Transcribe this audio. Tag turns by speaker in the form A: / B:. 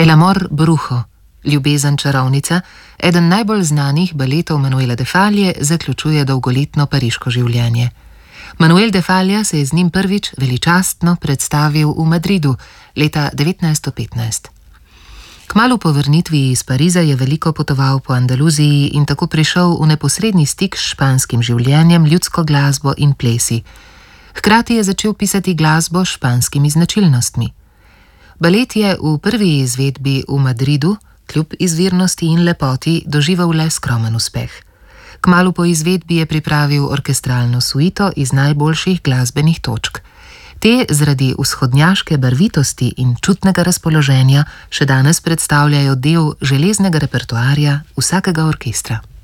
A: El amor brujo, ljubezen čarovnica, eden najbolj znanih baletov Manuela de Falla, zaključuje dolgoletno pariško življenje. Manuel de Falla se je z njim prvič veličastno predstavil v Madridu leta 1915. Kmalu po vrnitvi iz Pariza je veliko potoval po Andaluziji in tako prišel v neposredni stik s španskim življenjem, ljudsko glasbo in plesi. Hkrati je začel pisati glasbo s španskimi značilnostmi. Balet je v prvi izvedbi v Madridu, kljub izvirnosti in lepoti, doživel le skromen uspeh. Kmalu po izvedbi je pripravil orkestralno suito iz najboljših glasbenih točk. Te zaradi vzhodnjaške barvitosti in čutnega razpoloženja še danes predstavljajo del železnega repertoarja vsakega orkestra.